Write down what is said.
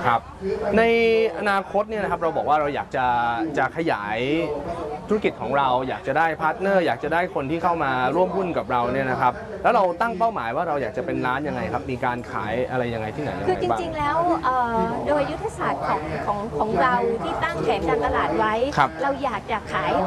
ครับในอนาคตเนี่ยนะครับเราบอกว่าเราอยากจะขยายธุรกิจของเราอยากจะได้พาร์ทเนอร์อยากจะได้คนที่เข้ามาร่วมหุ้นกับเราเนี่ยนะครับแล้วเราตั้งเป้าหมายว่าเราอยากจะเป็นร้านยังไงครับมีการขายอะไรยังไงที่ไหนยังไงบ้างคือจริงๆแล้วโดยยุทธศาสตร์ของเราที่ตั้งแผนการตลาดไว้เราอยากจะขาย